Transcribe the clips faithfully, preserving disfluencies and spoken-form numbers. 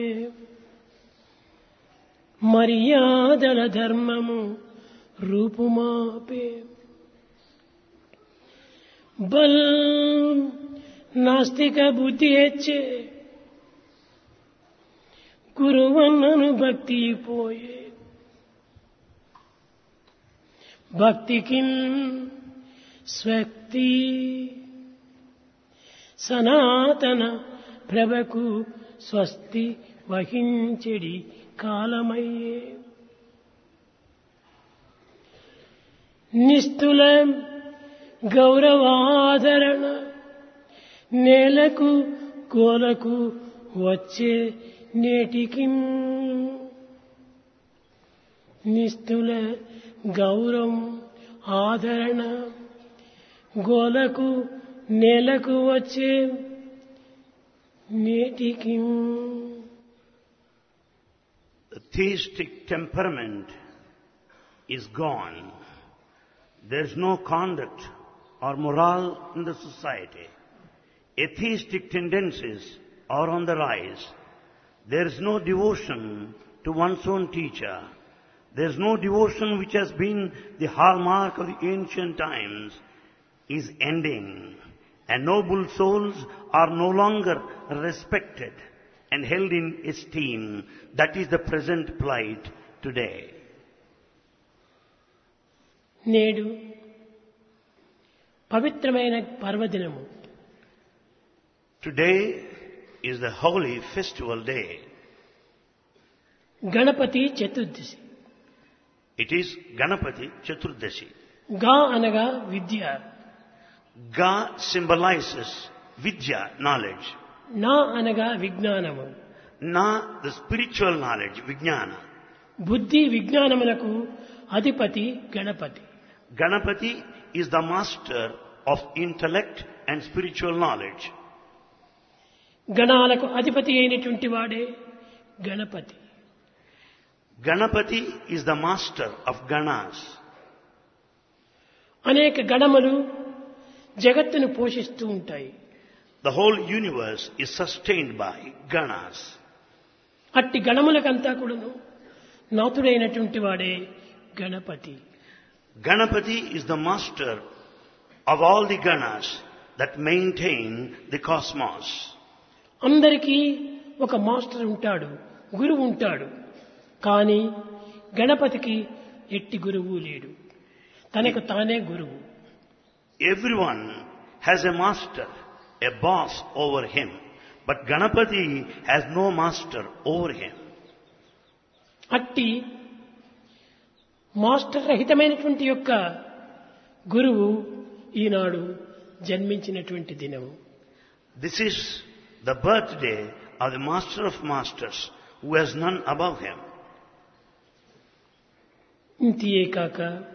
మర్యాదల ధర్మము రూపుమాపే బల్ నాస్తిక బుద్ధి హెచ్చే గురువన్నను భక్తి పోయే భక్తికి స్వక్తి సనాతన ప్రభకు స్వస్తి వహించెడి కాలమయ్యే నిస్తుల గౌరవాదరణ నేలకు గోలకు వచ్చే నేటికి నిస్తుల గౌరవం ఆదరణ గోలకు నేలకు వచ్చే నేటికి. The theistic temperament is gone. There is no conduct or morale in the society. Atheistic tendencies are on the rise. There is no devotion to one's own teacher. There is no devotion which has been the hallmark of the ancient times is ending. And noble souls are no longer respected and held in esteem. That is the present plight today. నేడు పవిత్రమైన పర్వదినము. Today is the holy festival day. Ganapati Chaturdashi. It is Ganapati Chaturdashi. గా అనగా విద్య. Ga symbolizes Vidya, knowledge. నా అనగా విజ్ఞానము. Na, the spiritual knowledge, Vijnana. బుద్ధి విజ్ఞానములకు అధిపతి Ganapati. Ganapati is the master of intellect and spiritual knowledge. గణాలకు అధిపతి అయినటువంటి వాడే Ganapati. Ganapati is the master of Ganas. అనేక గణములు జగత్తును పోషిస్తూ ఉంటాయి. The whole universe is sustained by Ganas. అట్టి గణములకంతా కూడాను నాథుడైనటువంటి వాడే Ganapati. Ganapati is the master of all the Ganas that maintain the cosmos. అందరికీ ఒక మాస్టర్ ఉంటాడు, గురువు ఉంటాడు. కానీ గణపతికి ఎట్టి గురువు లేడు, తనకు తానే గురువు. Everyone has a master, a boss over him, but Ganapati has no master over him. అట్టి మాస్టర్ రహితమైనటువంటి యొక్క గురువు ఈనాడు జన్మించినటువంటి దినము. This is the birthday of the master of masters who has none above him. ఇంతియే కాక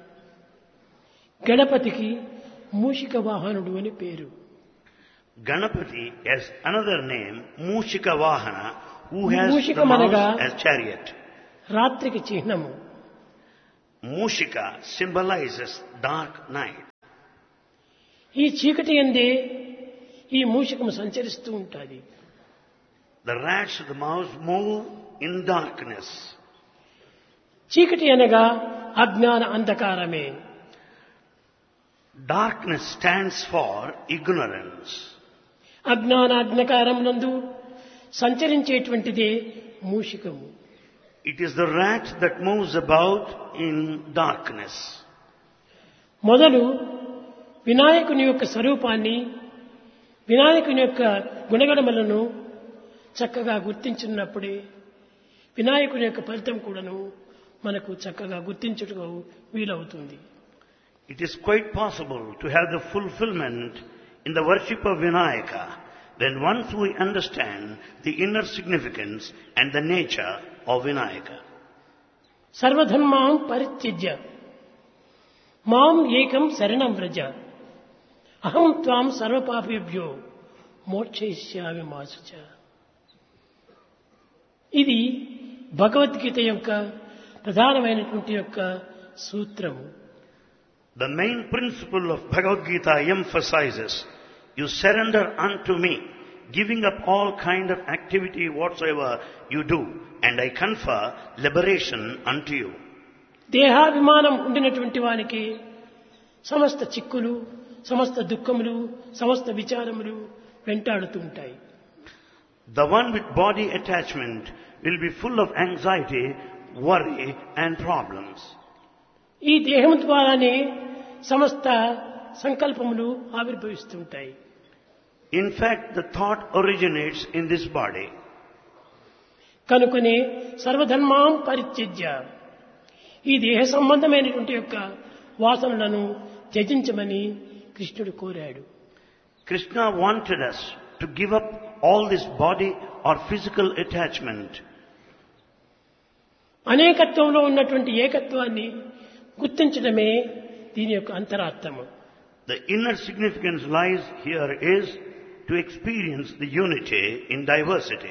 గణపతికి మూషిక వాహనుడు అని పేరు. Ganapati has another name, Mushika Vahana, who has Mushika the mouse managa as chariot. రాత్రికి చిహ్నము. Mushika symbolizes dark night. ఈ చీకటి యందే ఈ మూషికము సంచరిస్తూ ఉంటుంది. The rats of the mouse move in darkness. చీకటి అనగా అజ్ఞాన అంధకారమే. Darkness stands for ignorance. అజ్ఞాన అంధకారమునందు సంచరించేటువంటిదే మూషికము. It is the rat that moves about in darkness. మొదలు వినాయకుని యొక్క స్వరూపాన్ని, వినాయకుని యొక్క గుణగణములను చక్కగా గుర్తించినప్పుడే వినాయకుని యొక్క ఫలితం కూడాను మనకు చక్కగా గుర్తించుటకు వీలవుతుంది. It is quite possible to have the fulfillment in the worship of Vinayaka when once we understand the inner significance and the nature of Vinayaka. సర్వధర్మాం పరిత్యజ్య మాం ఏకం శరణం వ్రజ అహం త్వాం సర్వపాపేభ్యో మోక్షయిష్యామి మా శుచ. ఇది భగవద్గీత యొక్క ప్రధానమైనటువంటి యొక్క సూత్రము. The main principle of Bhagavad Gita emphasizes, you surrender unto me, giving up all kind of activity whatsoever you do, and I confer liberation unto you. దేహాభిమానం ఉండినటువంటి వానికి సమస్త చిక్కులు, సమస్త దుఃఖములు, సమస్త విచారములు వెంటాడుతూ ఉంటాయి. The one with body attachment will be full of anxiety, worry and problems. ఈ దేహం ద్వారానే సమస్త సంకల్పములు ఆవిర్భవిస్తుంటాయి. In fact, the thought originates in this body. కనుకనే సర్వధర్మాం పరిత్యజ్య, ఈ దేహ సంబంధమైనటువంటి యొక్క వాసనలను త్యజించమని కృష్ణుడు కోరాడు. Krishna wanted us to give up all this body or physical attachment. అనేకత్వంలో ఉన్నటువంటి ఏకత్వాన్ని గుర్తించడమే దీని యొక్క అంతరార్థము. The inner significance lies here is to experience the unity in diversity.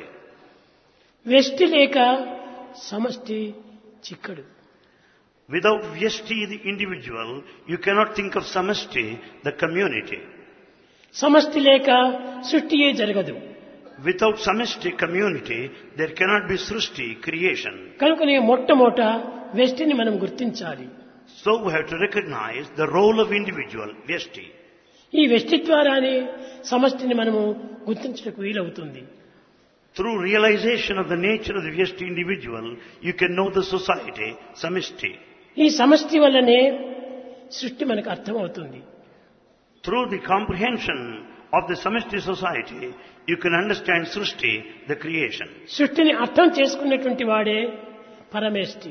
వ్యష్టి లేక సమష్టి చిక్కడు. Without vyashti, the individual, you cannot think of samashti, the community. సమష్టి లేక సృష్టియే జరగదు. Without samashti community, there cannot be srushti, creation. కనుకనే మొట్టమొదట వ్యష్టిని మనం గుర్తించాలి. So we have to recognize the role of individual, vyashti. ఈ వ్యష్టి ద్వారానే సమష్టిని మనము గుర్తించడానికి వీలవుతుంది. Through realization of the nature of the vyashti individual, you can know the society, samishti. ఈ సమష్టి వల్లనే సృష్టి మనకు అర్థమవుతుంది. Through the comprehension of the samishti society, you can understand srushti, the creation. సృష్టిని అర్థం చేసుకున్నటువంటి వాడే పరమేష్టి.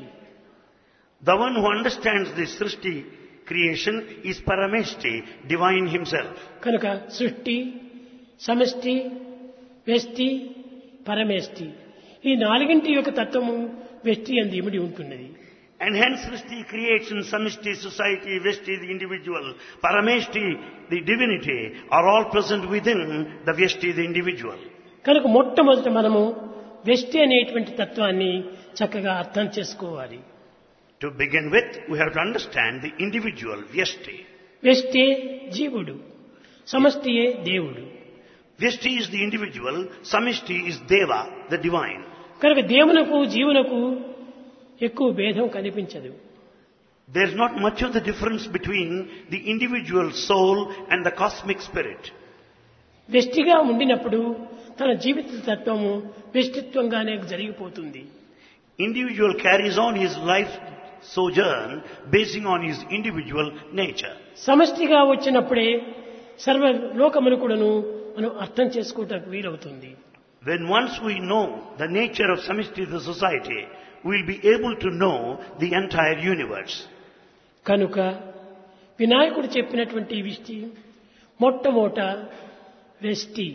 The one who understands the srushti creation is parameshti, divine himself. కనుక సృష్టి, సమష్టి, వ్యష్టి, పరమేష్టి, ఈ నాలుగింటి యొక్క తత్వము వ్యష్టి యందు ఇమిడి ఉంటున్నది. And hence srushti, creation, samishti, society, vyashti, the individual, parameshti, the divinity, are all present within the vyashti, the individual. కనుక మొట్టమొదట మనము వ్యష్టి అనేటువంటి తత్వాన్ని చక్కగా అర్థం చేసుకోవాలి. To begin with, we have to understand the individual, vyashti. వ్యష్టి జీవుడు, సమష్టియే దేవుడు. Vyashti is the individual, samishti is deva, the divine. కనుక దేవునకు జీవునకు ఎక్కువ భేదం కనిపించదు. There is not much of the difference between the individual soul and the cosmic spirit. వ్యష్టిగా ఉండినప్పుడు తన జీవిత తత్వము వ్యష్టిత్వంగానే జరిగిపోతుంది. Individual carries on his life sojourn basing on his individual nature. సమష్టిగా వచ్చినప్పుడే సర్వ లోకమును కూడాను మనం అర్థం చేసుకోవడానికి వీలవుతుంది. When once we know the nature of samishti, the society, we will be able to know the entire universe. కనుక వినాయకుడు చెప్పినటువంటి విషయం మొట్టమొదట వ్యష్టి.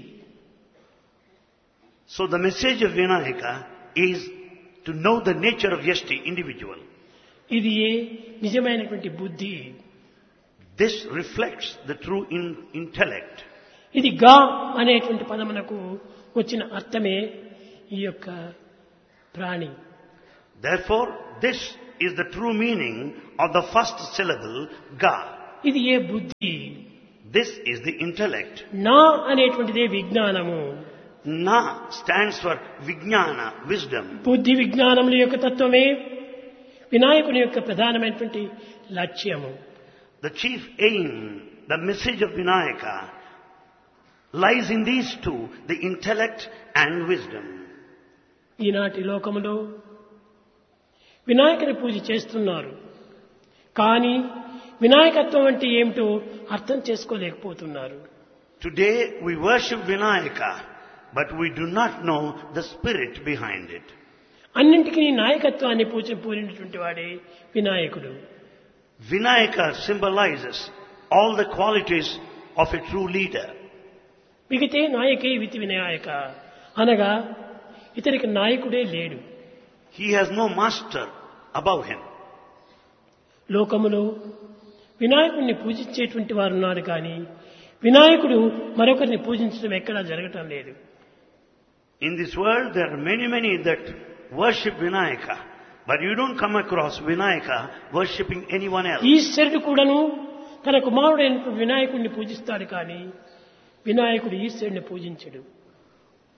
So the message of Vinayaka is to know the nature of vyashti, individual. ఇది ఏ నిజమైనటువంటి బుద్ధి. This reflects the true in intellect. ఇది గా అనేటువంటి పదమునకు వచ్చిన అర్థమే ఈ యొక్క ప్రాణి. Therefore, this is the true meaning of the first syllable, ga. ఇది ఏ బుద్ధి. This is the intellect. నా అనేటువంటిదే విజ్ఞానము. Na stands for vijnana, wisdom. బుద్ధి విజ్ఞానముల యొక్క తత్వమే వినాయకుని యొక్క ప్రధానమైనటువంటి లక్ష్యము. The chief aim, the message of Vinayaka, lies in these two, the intellect and wisdom. ఈనాటి లోకములో వినాయకుని పూజ చేస్తున్నారు, కానీ వినాయకత్వం అంటే ఏమిటో అర్థం చేసుకోలేకపోతున్నారు. Today we worship Vinayaka, but we do not know the spirit behind it. అన్నింటికీ నాయకత్వాన్ని పూజ పూరినటువంటి వాడే వినాయకుడు. Vinayaka symbolizes all the qualities of a true leader. మిగితే నాయకే వితి Vinayaka అనగా ఇతనికి నాయకుడే లేడు. He has no master above him. లోకములో వినాయకుడిని పూజించేటువంటి వారు ఉన్నారు, కానీ వినాయకుడు మరొకరిని పూజించడం ఎక్కడా జరగటం లేదు. In this world there are many many that worship Vinayaka, but you don't come across Vinayaka worshipping anyone else. ఈశ్వరుడు కూడాను తన కుమారుడైన వినాయకుడిని పూజిస్తాడు, కానీ వినాయకుడు ఈశ్వరుని పూజించడు.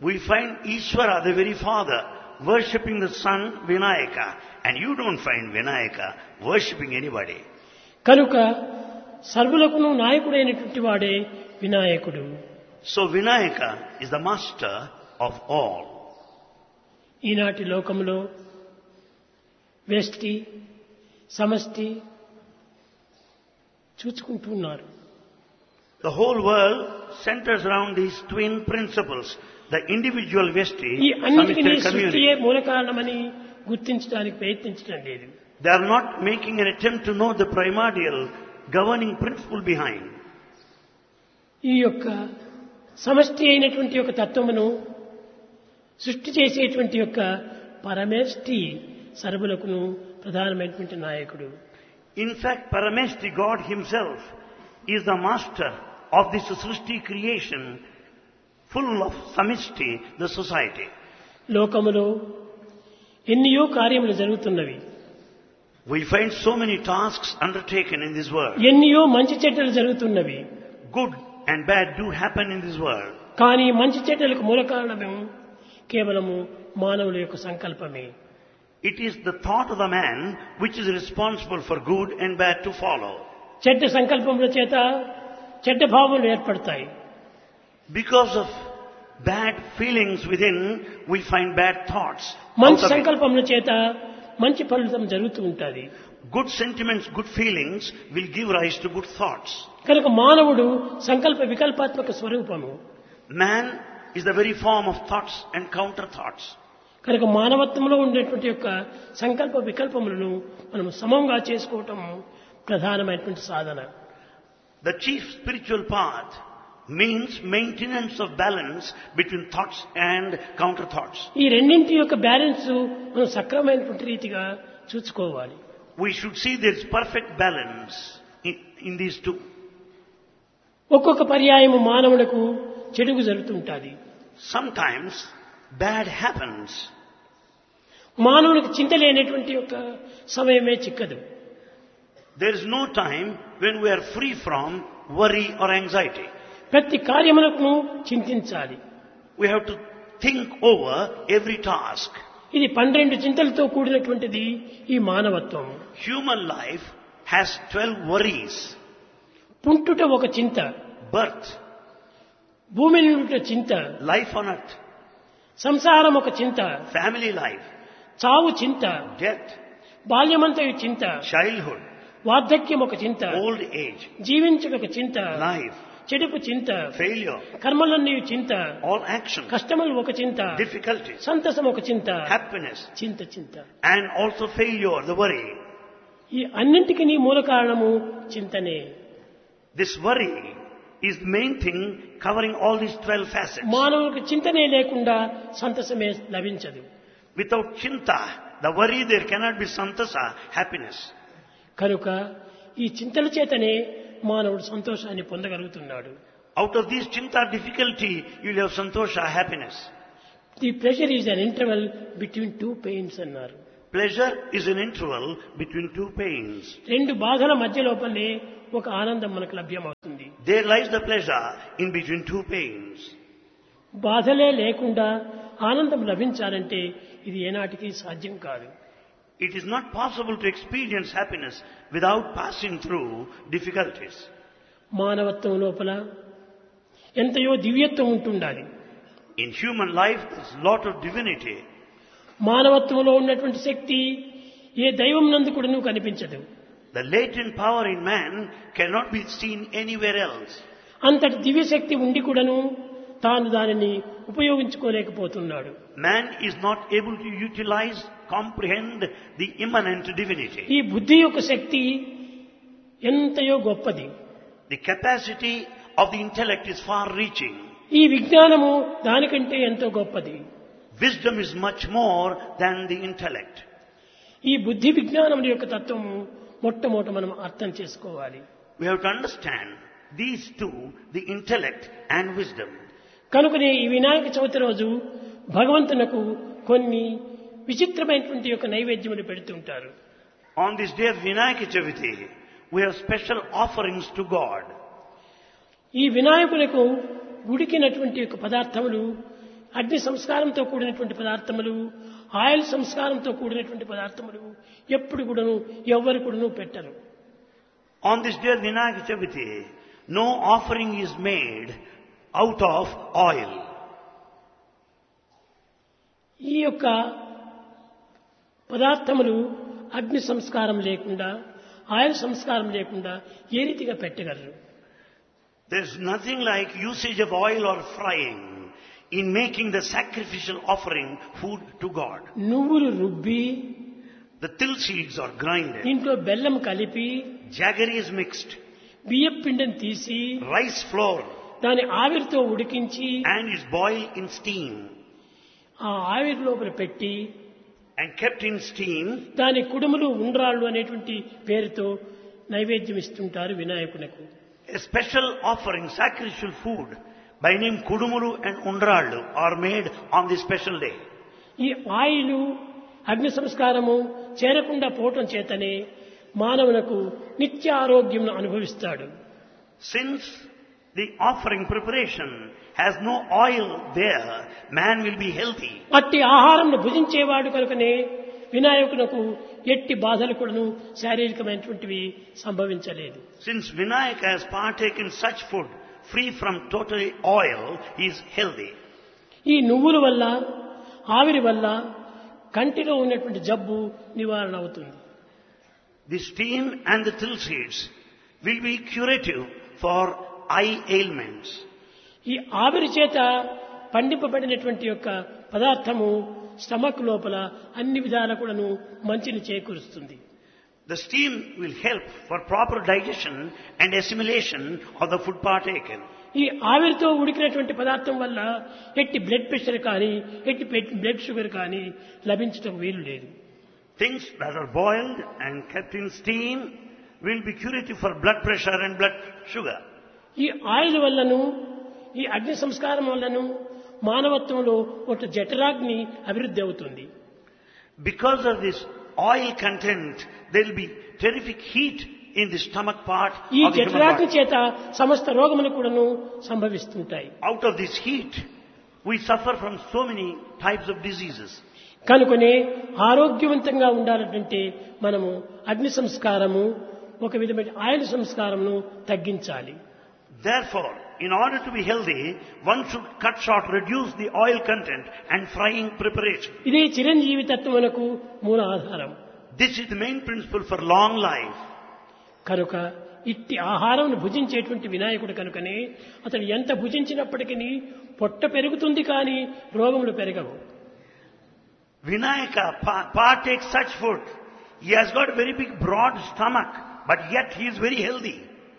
We find Ishvara, the very father, worshipping the son Vinayaka. And you don't find Vinayaka worshipping anybody. కనుక సర్వులకును నాయకుడైనటువంటి వాడే వినాయకుడు. So Vinayaka is the master of all. ఈనాటి లోకంలో వ్యష్టి సమష్టి చూచుకుంటున్నారు. The whole world centers around these twin principles, the individual Vyashti, ఈ అన్నిటికీ Samishta సృష్టియే community. మూల కారణమని గుర్తించడానికి ప్రయత్నించడం లేదు. They are not making an attempt to know the primordial governing principle behind. ఈ యొక్క సమష్టి అయినటువంటి యొక్క తత్వమును సృష్టి చేసేటువంటి యొక్క పరమేష్టి సర్వులకును ప్రధానమైనటువంటి నాయకుడు. In fact, Parameshti, God himself, is the master of this Srishti creation, full of Samishti, the society. లోకములో ఎన్నో కార్యములు జరుగుతున్నవి. We find so many tasks undertaken in this world. ఎన్నో మంచి చెడ్డలు జరుగుతున్నవి. Good and bad do happen in this world. కానీ మంచి చెడ్డలకు మూల కారణము కేవలము మానవుల యొక్క సంకల్పమే. It is the thought of the man which is responsible for good and bad to follow. చెడ్డ సంకల్పముల చేత చెడ్డ భావములు ఏర్పడతాయి. Because of bad feelings within, we find bad thoughts. మంచి out of it. సంకల్పముల చేత మంచి ఫలితం జరుగుతూ ఉంటుంది. Good sentiments, good feelings will give rise to good thoughts. కనుక మానవుడు సంకల్ప వికల్పాత్మక స్వరూపము. Man is the very form of thoughts and counter thoughts. కనుక మానవత్వంలో ఉండేటువంటి యొక్క సంకల్ప వికల్పములను మనం సమంగా చేసుకోవటం ప్రధానమైనటువంటి సాధన. The chief spiritual path means maintenance of balance between thoughts and counter thoughts. ఈ రెండింటి యొక్క బ్యాలెన్స్ మనం సక్రమైనటువంటి రీతిగా చూసుకోవాలి. We should see there is perfect balance in, in these two. ఒక్కొక్క పర్యాయము మానవులకు చెడుగు జరుగుతుంటుంది. Sometimes bad happens. మానవునికి చింత లేనటువంటి యొక్క సమయమే చిక్కదు. There is no time when we are free from worry or anxiety. ప్రతి కార్యములకు చింతించాలి. We have to think over every task. ఇది పన్నెండు చింతలతో కూడినటువంటిది ఈ మానవత్వం. Human life has twelve worries. పుట్టుట ఒక చింత, Birth, భూమి నుండి చింత, life on earth, సంసారం ఒక చింత, family life, చావు చింత, death, బాల్యమంతయు చింత, childhood, వార్ధక్యం ఒక చింత, old age, జీవించుట ఒక చింత, life, చెడుపు చింత, failure, కర్మలన్నీ చింత, all actions, కష్టములు ఒక చింత, difficulties, సంతసం ఒక చింత, happiness, చింత చింత. and also failure, the worry. ఈ అన్నింటికి నీ మూల కారణము చింతనే. This worry is the main thing covering all these twelve facets. మానవులకు చింతనే లేకుండా సంతసమే లభించదు. Without chinta, the worry, there cannot be santasa, happiness. కనుక ఈ చింతల చేతనే మానవుడు సంతోషాన్ని పొందగలుగుతున్నాడు. Out of this chinta difficulty, you will have santosha, happiness. The pressure is an interval between two pains అన్నారు. Pleasure is an interval between two pains. రెండు బాధల మధ్య లోపలనే ఒక ఆనందం మనకు లభ్యమవుతుంది. There lies the pleasure in between two pains. బాధలే లేకుండా ఆనందం లభించాలంటే ఇది ఏనాటికి సాధ్యం కాదు. It is not possible to experience happiness without passing through difficulties. మానవత్వం లోపల ఎంతయో దివ్యత్వం ఉంటుండాలి. In human life, there is a lot of divinity. మానవత్వంలో ఉన్నటువంటి శక్తి ఏ దైవం నందు కూడా నువ్వు కనిపించదు. The latent power in man cannot be seen anywhere else. అంతటి దివ్యశక్తి ఉండి కూడాను తాను దానిని ఉపయోగించుకోలేకపోతున్నాడు. Man is not able to utilize, comprehend the immanent divinity. ఈ బుద్ధి యొక్క శక్తి ఎంతయో గొప్పది. The capacity of the intellect is far reaching. ఈ విజ్ఞానము దానికంటే ఎంతో గొప్పది. Wisdom is much more than the intellect. ఈ బుద్ధి విజ్ఞానముల యొక్క తత్వము మొట్టమొదట మనం అర్థం చేసుకోవాలి. We have to understand these two, the intellect and wisdom. కనుకనే ఈ వినాయక చవితి రోజు భగవంతునకు కొన్ని విచిత్రమైనటువంటి యొక్క నైవేద్యములు పెడుతుంటారు. On this day of Vinayaka Chaviti, we have special offerings to God. ఈ వినాయకులకు ఉడికినటువంటి యొక్క పదార్థములు అగ్ని సంస్కారంతో కూడినటువంటి పదార్థములు, ఆయిల్ సంస్కారంతో కూడినటువంటి పదార్థములు ఎప్పుడు కూడాను ఎవ్వరు కూడాను పెట్టరు. On this day of Vinayaka Chaviti, no offering is made out of oil. ఈ యొక్క పదార్థములు అగ్ని సంస్కారం లేకుండా, ఆయిల్ సంస్కారం లేకుండా ఏ రీతిగా పెట్టగలరు? There's nothing like usage of oil or frying in making the sacrificial offering food to God. నువ్వులు రుబ్బి, The till seeds are grinded, ఇంట్లో బెల్లం కలిపి, jaggery is mixed, బియ్యం పిండిని తీసి rice flour, దాని ఆవిరితో ఉడికించి and is boiled in steam ఆ ఆవిరి లోపల పెట్టి and kept in steam. దాని కుడుములు ఉండ్రాళ్ళు అనేటువంటి పేరుతో నైవేద్యం ఇస్తుంటారు వినాయకునకు. A special offering, sacrificial food by name Kudumuru and Undrallu are made on this special day. ఈ ఆయిలు అగ్ని సంస్కారము చేరకుండా పోవటం చేతనే మానవునకు నిత్య ఆరోగ్యం అనుభవిస్తాడు. Since the offering preparation has no oil there, man will be healthy. అట్టి ఆహారంను భుజించేవాడు కనుకనే వినాయకునకు ఎట్టి బాధలు కూడాను శారీరకమైనటువంటివి సంభవించలేదు. Since Vinayaka has partaken such food free from total oil, he is healthy. ఈ నువ్వుల వల్ల, ఆవిరి వల్ల కంటిలో ఉన్నటువంటి జబ్బు నివారణ అవుతుంది. The steam and the till seeds will be curative for eye ailments. ఈ ఆవిరి చేత పండింపబడినటువంటి యొక్క పదార్థము స్టమక్ లోపల అన్ని విధాల కూడాను మంచిని చేకూరుస్తుంది. The steam will help for proper digestion and assimilation of the food partaken. ఈ ఆవిరితో ఉడికినటువంటి పదార్థం వల్ల ఎట్టి బ్లడ్ ప్రెషర్ కానీ, ఎట్టి బ్లడ్ షుగర్ కానీ లభించడం వీలు లేదు. Things that are boiled and kept in steam will be curative for blood pressure and blood sugar. ఈ ఆయిల్ వల్లను, ఈ అగ్ని సంస్కారం వల్లను మానవత్వంలో ఒక జఠరాగ్ని అభివృద్ధి అవుతుంది. Because of this oil content, there will be terrific heat in the stomach part ఈ of the human జఠరాగ్ని body. చేత సమస్త రోగములు కూడాను సంభవిస్తుంటాయి. Out of this heat, we suffer from so many types of diseases. కనుకనే ఆరోగ్యవంతంగా ఉండాలంటే మనము అగ్ని సంస్కారము, ఒక విధమైన ఆయిల్ సంస్కారమును తగ్గించాలి. Therefore, in order to be healthy, one should cut short, reduce the oil content and frying preparation. ఇదే చిరంజీవి తత్వమునకు మూల ఆధారం. This is the main principle for long life. కనుక ఇట్టి ఆహారం భుజించేటువంటి వినాయకుడు కనుకనే అతడు ఎంత భుజించినప్పటికీ పొట్ట పెరుగుతుంది కానీ రోగములు పెరగవు. Vinayaka pa- partakes such food. He has got a very big broad stomach, but yet he is very healthy.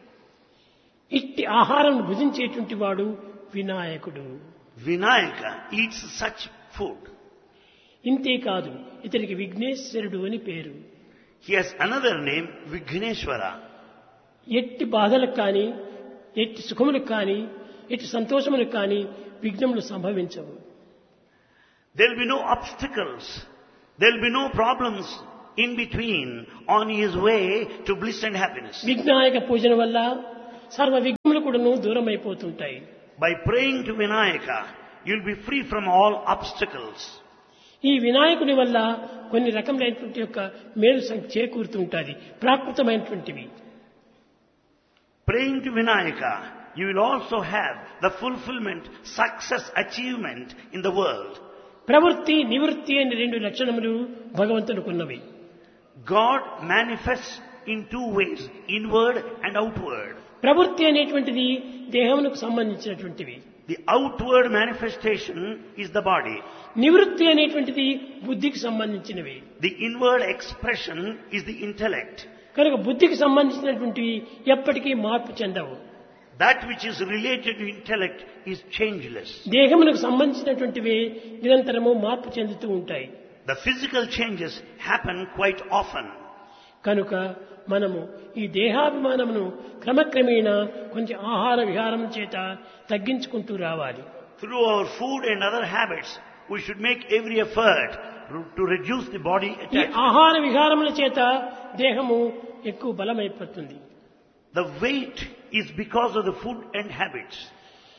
ఇట్టి ఆహారం భుజించేటువంటి వాడు వినాయకుడు. Vinayaka eats such food. ఇంతే కాదు, ఇతనికి విఘ్నేశ్వరుడు అని పేరు. He has another name, Vighneshwara. ఎట్టి బాధలకు కానీ, ఎట్టి సుఖములకు కానీ, ఎట్టి సంతోషములకు కానీ విఘ్నములు సంభవించవు. There will be no obstacles. There will be no problems in between on his way to bliss and happiness. విఘ్నాయక పూజన వల్ల సర్వ విఘ్నములు కూడాను దూరం అయిపోతుంటాయి. By praying to Vinayaka, you will be free from all obstacles. ఈ వినాయకుని వల్ల కొన్ని రకములైనటువంటి యొక్క మేలు చేకూరుతుంటుంది, ప్రాకృతమైనటువంటివి. Praying to Vinayaka, you will also have the fulfillment, success, achievement in the world. ప్రవృత్తి, నివృత్తి అనే రెండు లక్షణములు భగవంతునికున్నవి. God manifests in two ways, inward and outward. ప్రవృత్తి అనేటువంటిది దేహమునకు సంబంధించినటువంటివి. The outward manifestation is the body. నివృత్తి అనేటువంటిది బుద్ధికి సంబంధించినవి. The inward expression is the intellect. కనుక బుద్ధికి సంబంధించినటువంటివి ఎప్పటికీ మార్పు చెందవు. That which is related to intellect is changeless. దేహమునకు సంబంధించినటువంటివి నిరంతరము మార్పు చెందుతూ ఉంటాయి. The physical changes happen quite often. కనుక మనము ఈ దేహాభిమానమును క్రమక్రమేణా కొంచెం ఆహార విహారం చేత తగ్గించుకుంటూ రావాలి. Through our food and other habits, we should make every effort to reduce the body ఈ attachment. ఆహార విహారముల చేత దేహము ఎక్కువ బలమైపోతుంది. The weight is because of the food and habits.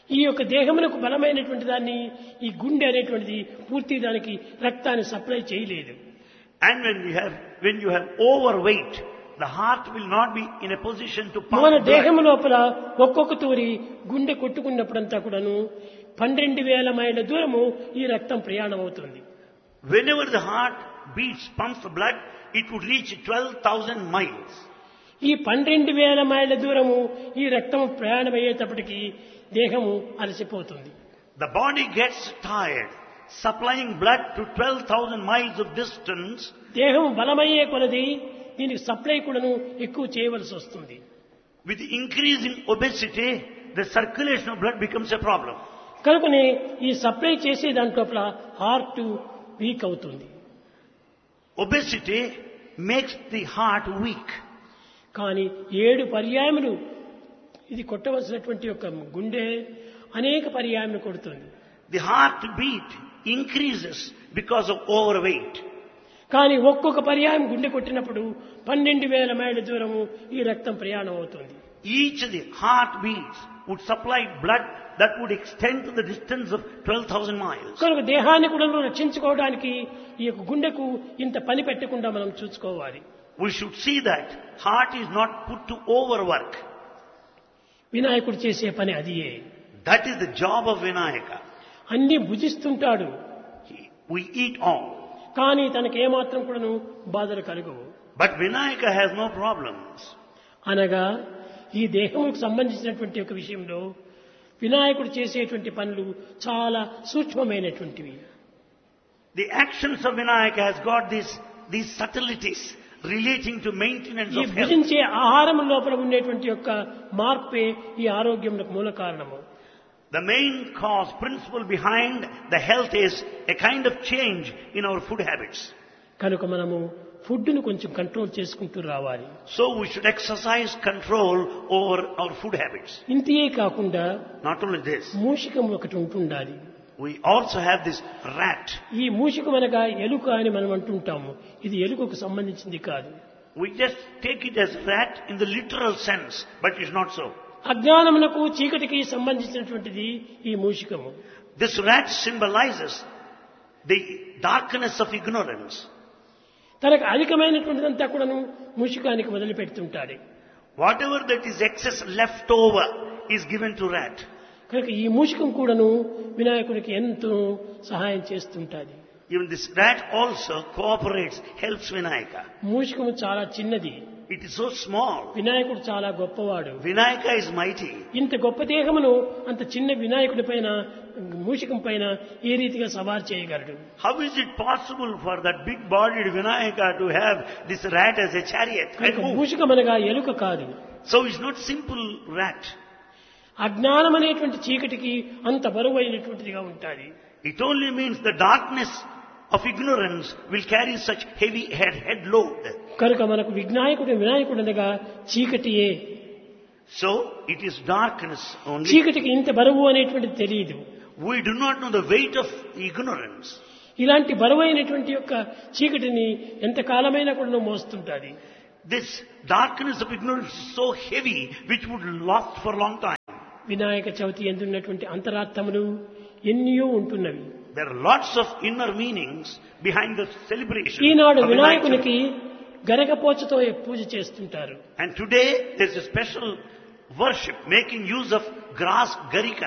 ఈ యొక్క దేహమునకు బలమైనటువంటి దాన్ని ఈ గుండె అనేటువంటిది పూర్తి దానికి రక్తాన్ని సప్లై చేయలేదు. And when you have, when you have overweight, the heart will not be in a position to pump మన blood. దేహము లోపల ఒక్కొక్క తూరి గుండె కొట్టుకున్నప్పుడంతా కూడాను పన్నెండు వేల మైళ్ళ దూరము ఈ రక్తం ప్రయాణం అవుతుంది. Whenever the heart beats, pumps the blood, it would reach twelve thousand miles. ఈ పన్నెండు వేల మైళ్ళ దూరము ఈ రక్తం ప్రయాణం అయ్యేటప్పటికి దేహము అలసిపోతుంది. The body gets tired supplying blood to twelve thousand miles of distance. దేహం బలమయ్యే కొలది దీనికి సప్లై కూడాను ఎక్కువ చేయవలసి వస్తుంది. With the increase in obesity, the circulation of blood becomes a problem. కనుకనే ఈ సప్లై చేసే దాంట్లో హార్ట్ వీక్ అవుతుంది. Obesity makes the heart weak. కానీ ఏడు పర్యాయములు ఇది కొట్టవలసినటువంటి యొక్క గుండె అనేక పర్యాయములు కొడుతుంది. The heartbeat increases because of overweight. కానీ ఒక్కొక్క పర్యాయం గుండె కొట్టినప్పుడు పన్నెండు వేల మైళ్ళ దూరము ఈ రక్తం ప్రయాణం అవుతుంది. Each of the heartbeats would supply blood that would extend to the distance of twelve thousand miles. కనుక దేహాన్ని కూడా రక్షించుకోవడానికి ఈ యొక్క గుండెకు ఇంత పని పెట్టకుండా మనం చూసుకోవాలి. We should see that heart is not put to overwork. వినాయకుడు చేసే పని అదియే. That is the job of Vinayaka. అన్ని భుజిస్తుంటాడు. He- We eat all. కానీ తనకు ఏమాత్రం కూడాను బాధలు కలుగవు. But Vinayaka has no problems. అనగా ఈ దేహముకు సంబంధించినటువంటి ఒక విషయంలో వినాయకుడు చేసేటువంటి పనులు చాలా సూక్ష్మమైనటువంటివి. The actions of Vinayaka has got these, these subtleties relating to maintenance ఈ of health. భుజించే ఆహారం లోపల ఉండేటువంటి యొక్క మార్పే ఈ ఆరోగ్యములకు మూల కారణము. The main cause, principle behind the health is a kind of change in our food habits. కనుక మనము ఫుడ్ను కొంచెం కంట్రోల్ చేసుకుంటూ రావాలి. So we should exercise control over our food habits. ఇంతే కాకుండా Not only this, మూషికం ఒకటి ఉంటుండాలి. we also have this rat. ఈ మూషికం అనగా ఎలుక అని మనం అంటుంటాము. ఇది ఎలుకకు సంబంధించింది కాదు. We just take it as rat in the literal sense, but it's not so. అజ్ఞానమునకు చీకటికి సంబంధించినటువంటిది ఈ మూషికము. This rat symbolizes the darkness of ignorance. తనకు అధికమైనటువంటిదంతా కూడాను మూషికానికి వదిలిపెడుతుంటాడు. Whatever that is excess left over is given to rat. కనుక ఈ మూషికం కూడాను వినాయకుడికి ఎంతో సహాయం చేస్తుంటాది. Even this rat also cooperates, helps Vinayaka. మూషికము చాలా చిన్నది. It is so small. వినాయకుడు చాలా గొప్పవాడు. Vinayaka is mighty. ఇంత గొప్ప దేహమును అంత చిన్న వినాయకుడి పైన మూషికం పైన ఏ రీతిగా సవారు చేయగలడు? How is it possible for that big-bodied Vinayaka to have this rat as a chariot? కనుక And move? మూషికం అనగా ఎలుక కాదు. So it's not simple rat. అజ్ఞానం అనేటువంటి చీకటికి అంత బరువైనటువంటిదిగా ఉంటుంది. It only means the darkness of ignorance will carry such heavy head, head load. కనుక మనకు విఘ్నాయకుడు వినాయకుడు అనగా చీకటియే. So it is darkness only. చీకటికి ఇంత బరువు అనేటువంటిది తెలియదు. We do not know the weight of ignorance. ఇలాంటి బరువైనటువంటి యొక్క చీకటిని ఎంత కాలమైనా కూడా మోస్తుంటాది. This darkness of ignorance is so heavy which would last for a long time. Vinayaka Chavithi ఎందున్నటువంటి అంతరార్థములు ఎన్నో ఉంటున్నవి. There are lots of inner meanings behind the celebration. Eenadu of Vinayak Chavithi. వినాయకునికి గరగపోచతో పూజ చేస్తుంటారు. And today there is a special worship making use of grass garika.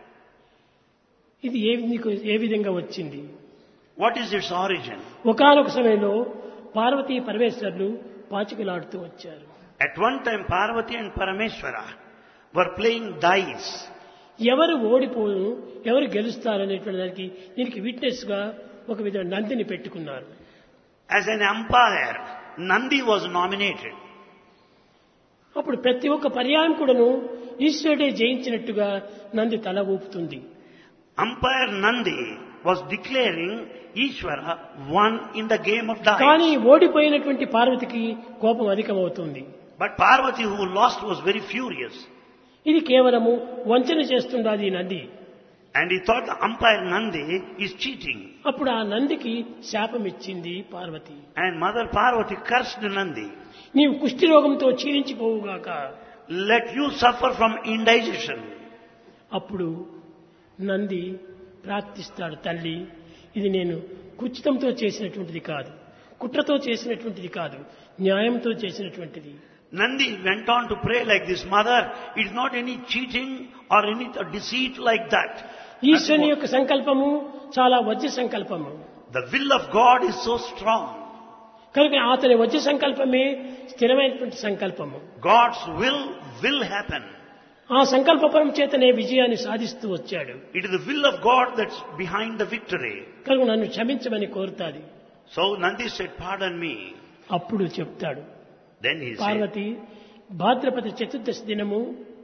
ఇది ఏ విధంగా- ఏ విధంగా వచ్చింది? What is its origin? ఒకానొక సమయంలో పార్వతీ పరమేశ్వరులు పాచికలాడుతూ వచ్చారు. At one time Parvati and Parameshwara were playing dice. ఎవరు ఓడిపోను ఎవరు గెలుస్తారు అనేటువంటి దానికి దీనికి విట్నెస్ గా ఒక విధంగా నందిని పెట్టుకున్నారు. As an umpire, Nandi was nominated. అప్పుడు ప్రతి ఒక్క పర్యాయం కూడాను ఈశ్వరుడే జయించినట్టుగా నంది తల ఊపుతుంది. Umpire Nandi was declaring Ishvara won in the game of కానీ dice. ఓడిపోయినటువంటి పార్వతికి కోపం అధికమవుతుంది. But Parvati, who lost, was very furious. ఇది కేవలము వంచన చేస్తుండాది ఈ Nandi. And he thought the umpire Nandi is cheating. అప్పుడు ఆ నందికి శాపం ఇచ్చింది Parvati. And Mother Parvati cursed Nandi. నీవు కుష్టి రోగంతో క్షీణించిపోవుగాక Let you suffer from indigestion. అప్పుడు నంది ప్రార్థిస్తాడు, తల్లి ఇది నేను కుచితంతో చేసినటువంటిది కాదు, కుట్రతో చేసినటువంటిది కాదు, న్యాయంతో చేసినటువంటిది. Nandi went on to pray like this, Mother, it is not any cheating or any deceit like that. ఈశ్వరుని యొక్క సంకల్పము చాలా వజ్ర సంకల్పము. The will of God is so strong. కనుక అతని వజ్ర సంకల్పమే స్థిరమైనటువంటి సంకల్పము. God's will will happen. ఆ సంకల్పపరం చేతనే విజయాన్ని సాధిస్తూ వచ్చాడు. It is the will of God that's behind the victory. కనుక నన్ను క్షమించమని కోరుతాది. So Nandi said, pardon me. అప్పుడు చెప్తాడు, Then he said, పార్వతి భాద్రపద చతుర్దశి దినము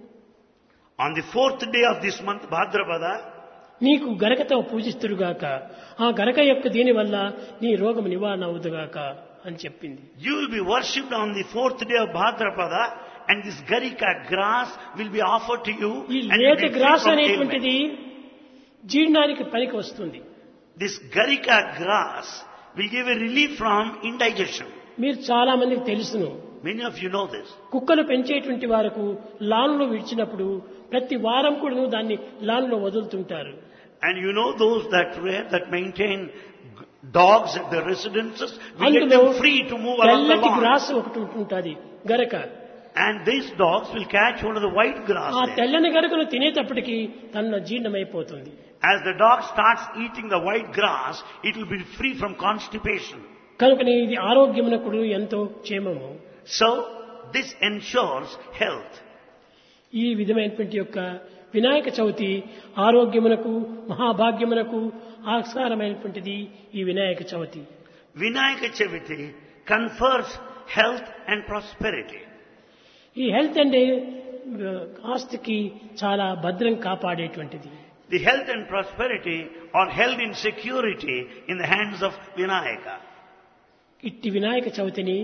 on the fourth day of this month, Bhadrapada, నీకు గరకతో పూజిస్తురుగాక, ఆ గరక యొక్క దీని వల్ల నీ రోగం నివారణ అవుదుగాక అని చెప్పింది. you will be worshipped on the fourth day of Bhadrapada, and this garika grass will be offered to you. ఈ And you will లేత be free గ్రాస్ from అనేటువంటిది ailment. జీర్ణానికి పనికి వస్తుంది. This garika grass will give a relief from indigestion. మీరు చాలా మందికి తెలుసును, Many of you know this. కుక్కలు పెంచేటువంటి వారికి లాన్లో విడిచినప్పుడు ప్రతి వారం కూడా దాన్ని లాన్లో వదులుతుంటారు. And you know those that were, that maintain g- dogs at their residences, we let అందులో them free to move along the తెల్లటి lawn. గ్రాస్ ఒకటి ఉంటుంటుంది గరక. And these dogs will catch hold of the white grass ఆ there. తెల్లని గరకను తినేటప్పటికి తన జీర్ణమైపోతుంది. As the dog starts eating the white grass, it will be free from constipation. కనుకనే ఇది ఆరోగ్యమునకు ఎంతో క్షేమము. So, this ensures health. ఈ విధమైనటువంటి యొక్క వినాయక చవితి ఆరోగ్యమునకు మహాభాగ్యమునకు ఆస్కారమైనటువంటిది ఈ Vinayaka Chavithi. Vinayaka Chaviti confers health and prosperity. ఈ హెల్త్ అంటే ఆ, ఆస్తికి చాలా భద్రం కాపాడేటువంటిది. The health and prosperity are held in security in the hands of Vinayaka. ఇట్టి వినాయక చవితిని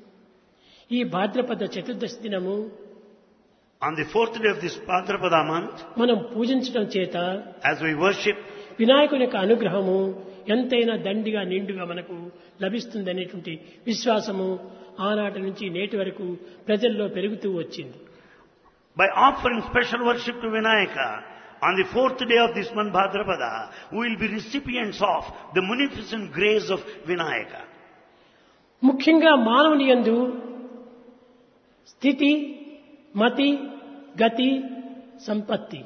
ఈ భాద్రపద చతుర్దశి దినము On the fourth day of this Bhadrapada month, మనం పూజించడం చేత as we worship, వినాయకుని యొక్క అనుగ్రహము ఎంతైనా దండిగా నిండుగా మనకు లభిస్తుంది అనేటువంటి విశ్వాసము ఆనాటి నుంచి నేటి వరకు ప్రజల్లో పెరుగుతూ వచ్చింది. by offering special worship to Vinayaka, on the fourth day of this month Bhadrapada, we will be recipients of the munificent grace of Vinayaka. ముఖ్యంగా మానవుని యందు స్థితి, మతి, గతి, సంపత్తి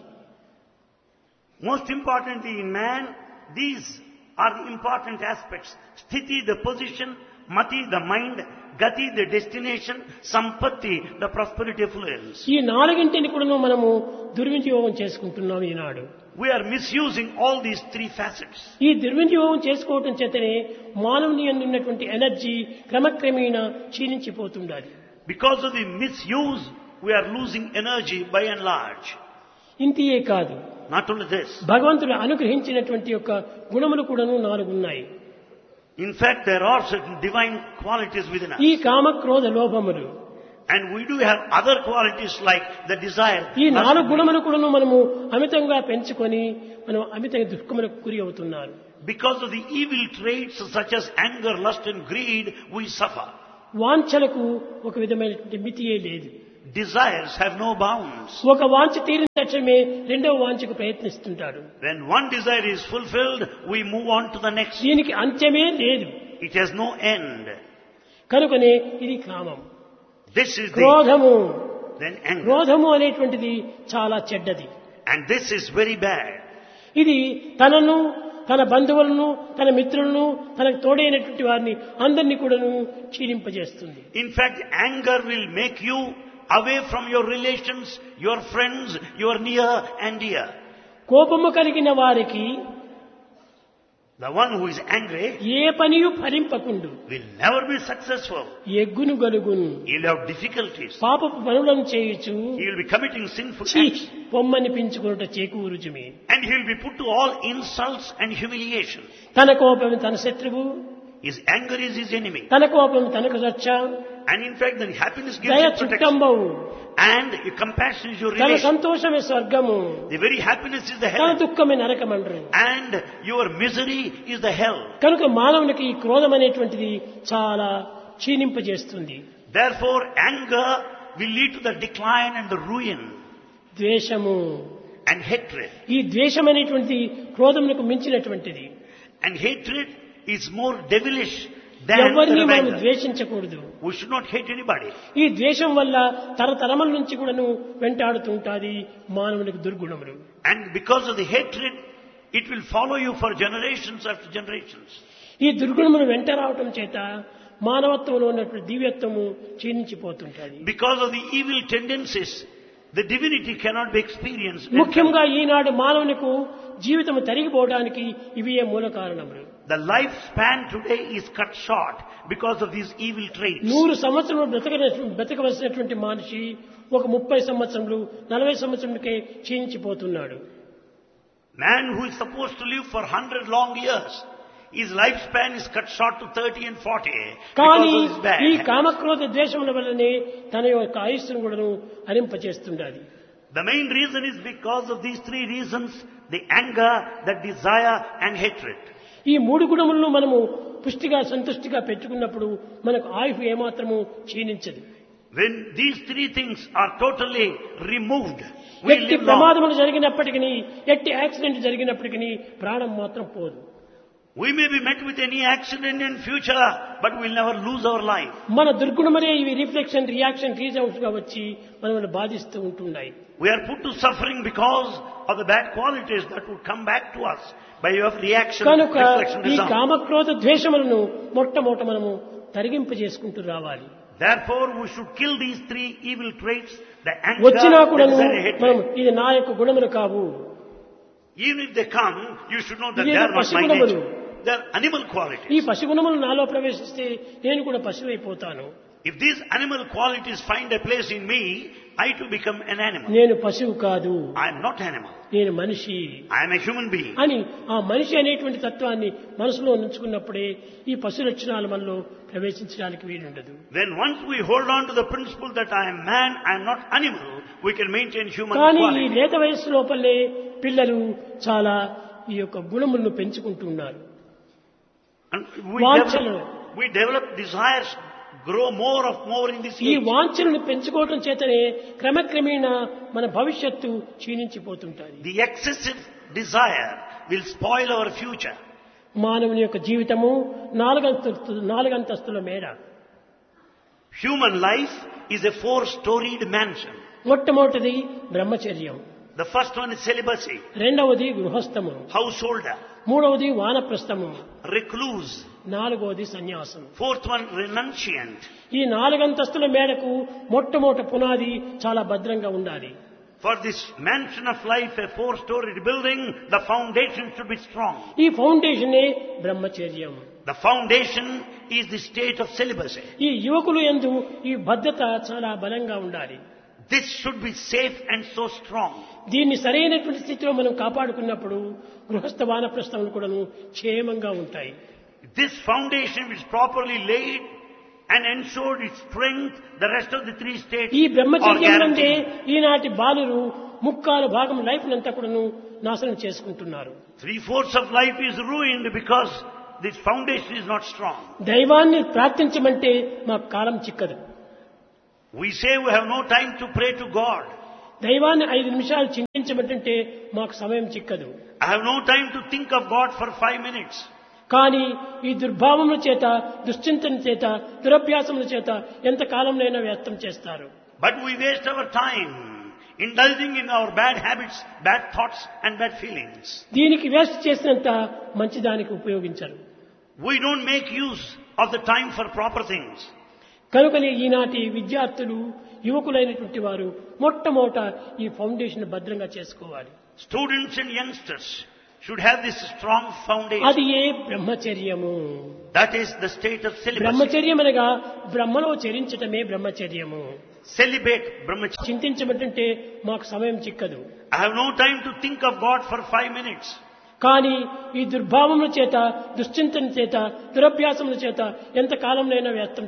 Most importantly in man, these are the important aspects. Sthiti, the position; Mati, the mind; Gati, the destination; Sampatti, the prosperity affluence. ఈ నాలుగింటిని కూడా మనము దుర్వినియోగం చేసుకుంటున్నాం ఈనాడు. We are misusing all these three facets. ఈ దుర్వినియోగం చేసుకోవటం చేతనే మానవుని యందు ఉన్నటువంటి energy క్రమక్రమేణా క్షీణించిపోతుండాలి. Because of the misuse, we are losing energy by and large. ఇంతియే కాదు, Not only this. భగవంతుడు అనుగ్రహించినటువంటి యొక్క గుణములు కూడాను నాలుగు ఉన్నాయి. In fact, there are certain divine qualities within us. ఈ కామ క్రోధ లోభములు, And we do have other qualities like the desire. ఈ lust, నాలుగు గుణములు కూడాను మనము అమితంగా పెంచుకొని మనం అమితంగా దుఃఖములకు గురి అవుతున్నారు. Because of the evil traits such as anger, lust and greed, we suffer. వాంఛలకు ఒక విధమైనటువంటి మితియే లేదు. Desires have no bounds. ఒక వాంఛ తీరిన తక్షణమే రెండవ వాంఛకు ప్రయత్నిస్తుంటాడు. When one desire is fulfilled, we move on to the next. దీనికి అంత్యమే లేదు. It has no end. కనుకనే ఇది కామం. This is the క్రోధము, then anger. క్రోధము అనేటువంటిది చాలా చెడ్డది. And this is very bad. ఇది తనను, తన బంధువులను, తన మిత్రులను, తనకు తోడైనటువంటి వారిని అందరినీ కూడాను క్షీణింపజేస్తుంది. In fact, anger will make you away from your relations, your friends, your near and dear. కోపము కలిగిన వారికి The one who is angry A పనియు ఫలింపకుండు, will never be successful. ఎగ్గును గలుగును, He will have difficulties. పాపపు పనులను చేయుచు He will be committing sinful చీ acts. పొమ్మని పెంచుకున్నట చేకూరుచుమి. And he will be put to all insults and humiliation. తన కోపం తన శత్రువు, His anger is his enemy. తన కోపం తనకు రక్ష, And in fact, the happiness gives దయ you protection. చుట్టంబవు, And your compassion is your తన relation. సంతోషమే స్వర్గము, The very happiness is the తన heaven. దుఃఖమే నరకమండ్రు. And your misery is the hell. కనుక మానవునికి ఈ క్రోధం అనేటువంటిది చాలా క్షీణింపజేస్తుంది. Therefore, anger will lead to the decline and the ruin. ద్వేషము, and hatred. ఈ ద్వేషం అనేటువంటి క్రోధమునకు మించినటువంటిది. And hatred is more devilish than ఎవరిని మనం anger. ద్వేషించకూడదు. We should not hate anybody. ఈ ద్వేషం వల్ల తరతరముల నుంచి కూడాను వెంటాడుతుంటాది మానవునికి దుర్గుణములు. And because of the hatred, it will follow you for generations after generations. ఈ దుర్గుణములు వెంట రావటం చేత మానవత్వంలో ఉన్నటువంటి దివ్యత్వము క్షీణించిపోతుంటాది. Because of the evil tendencies, the divinity cannot be experienced. ముఖ్యంగా ఈనాడు మానవునికి జీవితం తరిగిపోవడానికి ఇవే మూల కారణములు. The lifespan today is cut short because of these evil traits. నూరు సంవత్సరములు బ్రతక బ్రతకవలసినటువంటి మనిషి ఒక ముప్పై సంవత్సరములు నలభై సంవత్సరములకే క్షీణించిపోతున్నాడు. Man who is supposed to live for hundred long years, his lifespan is cut short to thirty and forty కానీ because of his bad ఈ habits. కామక్రోధ ద్వేషముల వల్లనే తన యొక్క ఆయుస్సును కూడాను హరింపచేస్తుండాలి. The main reason is because of these three reasons: the anger, the desire, and hatred. ఈ మూడు గుణములను మనము పుష్టిగా సంతుష్టిగా పెట్టుకున్నప్పుడు మనకు ఆయువు ఏమాత్రము క్షీణించదు. When these three things are totally removed, we ఎట్టి live long. ప్రమాదములు జరిగినప్పటికీ ఎట్టి యాక్సిడెంట్ జరిగినప్పటికీ ప్రాణం మాత్రం పోదు. We may be met with any accident in future, but we'll never lose our life. మన దుర్గుణమనే ఇవి రిఫ్లెక్షన్ రియాక్షన్ రీజౌట్స్ గా వచ్చి మనల్ని బాధిస్తూ ఉంటున్నాయి. We are put to suffering because of the bad qualities that would come back to us by way of reaction, కనుక reflection, ఈ result. కామక్రోధ ద్వేషములను మొట్టమొదట మనము తరిగింపు చేసుకుంటూ రావాలి. Therefore, we should kill these three evil traits: the anger, వచ్చినా the కూడాను desire, and మనం hatred. ఇది నా యొక్క గుణములు కావు. Even if they come, you should know that ఇవి they are not my పశుగుణములు. nature. They are animal ఈ qualities. పశుగుణములు నాలో ప్రవేశిస్తే నేను కూడా పశువైపోతాను. If these animal qualities find a place in me, I too become an animal. నేను పశువు కాదు, I am not animal. నేను మనిషి I am a human being. అని ఆ మనిషి అనేటువంటి తత్వాన్ని మనసులో ఉంచుకున్నప్పుడే ఈ పశు లక్షణాలు మనలో ప్రవేశించడానికి వీలుండదు. When once we hold on to the principle that I am man, I am not animal, we can maintain human కానీ ఈ quality. లేత వయస్సు లోపలే పిల్లలు చాలా ఈ యొక్క గుణములను పెంచుకుంటున్నారు. And we వాంఛలు. develop, we develop desires, grow more of more in this ఈ age. వాంఛలను పెంచుకోవటం చేతనే క్రమక్రమేణ మన భవిష్యత్తు క్షీణించిపోతుంటుంది. The excessive desire will spoil our future. మానవుని యొక్క జీవితము నాలుగంతస్తు నాలుగంతస్తుల మేడ. Human life is a four-storied mansion. మొట్టమొదటిది బ్రహ్మచర్యం, The first one is celibacy, రెండవది గృహస్థము, householder, మూడవది వానప్రస్థము, recluse. నాలుగవది సన్యాసం. Fourth one, renunciant. ఈ నాలుగంతస్తుల మేడకు మొట్టమొదటి పునాది చాలా భద్రంగా ఉండాలి. For this mansion of life, a four-storied building, the foundation should be strong. ఈ ఫౌండేషనే బ్రహ్మచర్యం. The foundation is the state of celibacy. ఈ యువకులు యందు ఈ భద్రత చాలా బలంగా ఉండాలి. This should be safe and so strong. దీన్ని సరైనటువంటి స్థితిలో మనం కాపాడుకున్నప్పుడు గృహస్థ వానప్రస్థములు కూడాను క్షేమంగా ఉంటాయి. This foundation is properly laid and ensured its strength, the rest of the three states ఈ are బ్రహ్మచర్యం అంటే guaranteed. ఈనాటి బాలురు ముక్కాలు భాగం లైఫ్ నంతా కూడాను నాశనం చేసుకుంటున్నారు. Three-fourths of life is ruined because this foundation is not strong. దైవాన్ని ప్రార్థించమంటే మాకు కాలం చిక్కదు. We say we have no time to pray to God. దైవాన్ని ఐదు నిమిషాలు చింతించమంటే మాకు సమయం చిక్కదు. I have no time to think of God for five minutes. కానీ ఈ దుర్భావముల చేత దుశ్చింతన చేత దురభ్యాసముల చేత ఎంత కాలంనైనా వ్యర్థం చేస్తారు. But we waste our time indulging in our bad habits, bad thoughts and bad feelings. దీనికి వేస్ట్ చేసినంత మంచిదానికి ఉపయోగించరు. We don't make use of the time for proper things. కనుకనే ఈనాటి విద్యార్థులు యువకులైనటువంటి వారు మొట్టమొదట ఈ ఫౌండేషన్ భద్రంగా చేసుకోవాలి. Students and youngsters should have this strong foundation. అది ఏ బ్రహ్మచర్యము. That is the state of celibacy. బ్రహ్మచర్యం అనగా బ్రహ్మలో చరించటమే బ్రహ్మచర్యము. Celibate brahmacharya. చింతించమంటే మాకు సమయం చిక్కదు. I have no time to think of God for five minutes. కానీ ఈ దుర్భావముల చేత దుశ్చింతన చేత దురభ్యాసముల చేత ఎంత కాలంనైనా వ్యర్థం